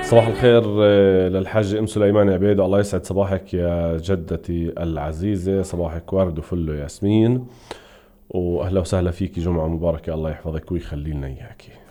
صباح الخير للحاج ام سليمان عبيد، الله يسعد صباحك يا جدتي العزيزة، صباحك ورد وفل وياسمين، واهلا وسهلا فيك، جمعة مباركة، الله يحفظك ويخلي لنا اياكي.